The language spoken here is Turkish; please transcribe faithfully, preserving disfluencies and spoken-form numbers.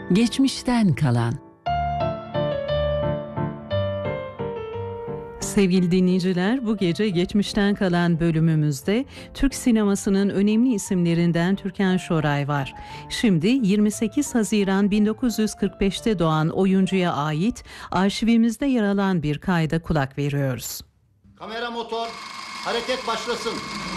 Geçmişten kalan. Sevgili dinleyiciler, bu gece geçmişten kalan bölümümüzde Türk sinemasının önemli isimlerinden Türkan Şoray var. Şimdi yirmi sekiz Haziran bin dokuz yüz kırk beşte doğan oyuncuya ait arşivimizde yer alan bir kayda kulak veriyoruz. Kamera, motor, hareket başlasın.